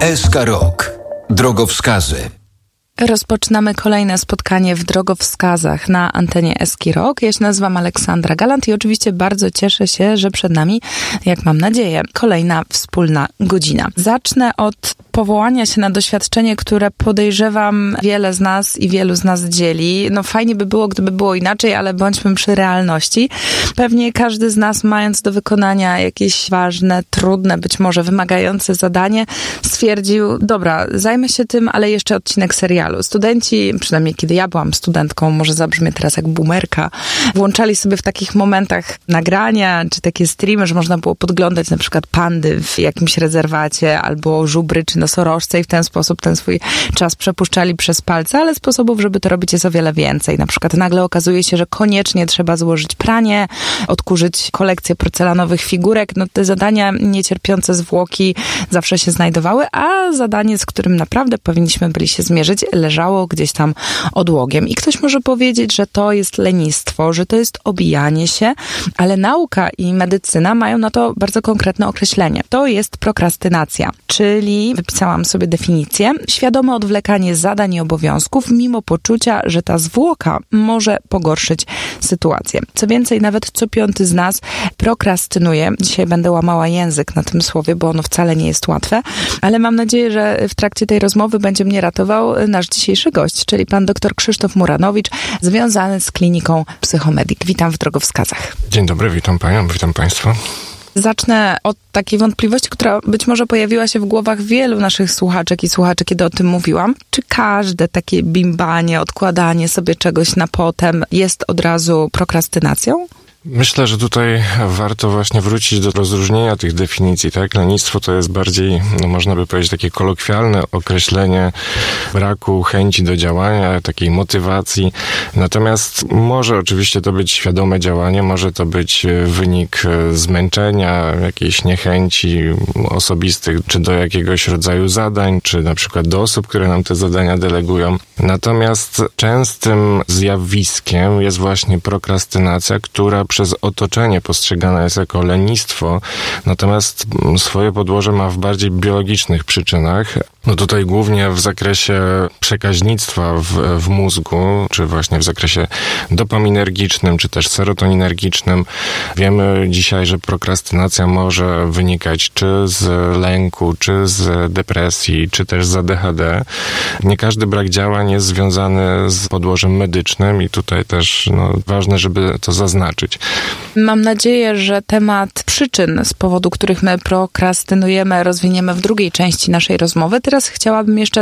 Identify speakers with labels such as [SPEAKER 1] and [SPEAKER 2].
[SPEAKER 1] SK Rok. Drogowskazy.
[SPEAKER 2] Rozpoczynamy kolejne spotkanie w drogowskazach na antenie SK Rok. Ja się nazywam Aleksandra Galant i oczywiście bardzo cieszę się, że przed nami, jak mam nadzieję, kolejna wspólna godzina. Zacznę od powołania się na doświadczenie, które podejrzewam wiele z nas i wielu z nas dzieli. No fajnie by było, gdyby było inaczej, ale bądźmy przy realności. Pewnie każdy z nas, mając do wykonania jakieś ważne, trudne, być może wymagające zadanie, stwierdził, dobra, zajmę się tym, ale jeszcze odcinek serialu. Studenci, przynajmniej kiedy ja byłam studentką, może zabrzmię teraz jak boomerka, włączali sobie w takich momentach nagrania, czy takie streamy, że można było podglądać na przykład pandy w jakimś rezerwacie, albo żubry, czy nosorożce i w ten sposób ten swój czas przepuszczali przez palce, ale sposobów, żeby to robić jest o wiele więcej. Na przykład nagle okazuje się, że koniecznie trzeba złożyć pranie, odkurzyć kolekcję porcelanowych figurek. No te zadania niecierpiące zwłoki zawsze się znajdowały, a zadanie, z którym naprawdę powinniśmy byli się zmierzyć, leżało gdzieś tam odłogiem. I ktoś może powiedzieć, że to jest lenistwo, że to jest obijanie się, ale nauka i medycyna mają na to bardzo konkretne określenie. To jest prokrastynacja, czyli wypisałam sobie definicję, świadome odwlekanie zadań i obowiązków mimo poczucia, że ta zwłoka może pogorszyć sytuację. Co więcej, nawet co piąty z nas prokrastynuje. Dzisiaj będę łamała język na tym słowie, bo ono wcale nie jest łatwe, ale mam nadzieję, że w trakcie tej rozmowy będzie mnie ratował nasz dzisiejszy gość, czyli pan dr Krzysztof Muranowicz, związany z kliniką Psychomedik. Witam w drogowskazach.
[SPEAKER 3] Dzień dobry, witam panią, witam państwa.
[SPEAKER 2] Zacznę od takiej wątpliwości, która być może pojawiła się w głowach wielu naszych słuchaczek i słuchaczy, kiedy o tym mówiłam. Czy każde takie bimbanie, odkładanie sobie czegoś na potem jest od razu prokrastynacją?
[SPEAKER 3] Myślę, że tutaj warto właśnie wrócić do rozróżnienia tych definicji, tak? Lenistwo to jest bardziej, można by powiedzieć, takie kolokwialne określenie braku chęci do działania, takiej motywacji. Natomiast może oczywiście to być świadome działanie, może to być wynik zmęczenia, jakiejś niechęci osobistych, czy do jakiegoś rodzaju zadań, czy na przykład do osób, które nam te zadania delegują. Natomiast częstym zjawiskiem jest właśnie prokrastynacja, która przez otoczenie postrzegana jest jako lenistwo, natomiast swoje podłoże ma w bardziej biologicznych przyczynach. No tutaj głównie w zakresie przekaźnictwa w mózgu, czy właśnie w zakresie dopaminergicznym, czy też serotoninergicznym. Wiemy dzisiaj, że prokrastynacja może wynikać czy z lęku, czy z depresji, czy też z ADHD. Nie każdy brak działań jest związany z podłożem medycznym i tutaj też ważne, żeby to zaznaczyć.
[SPEAKER 2] Mam nadzieję, że temat przyczyn, z powodu których my prokrastynujemy, rozwiniemy w drugiej części naszej rozmowy. Teraz chciałabym jeszcze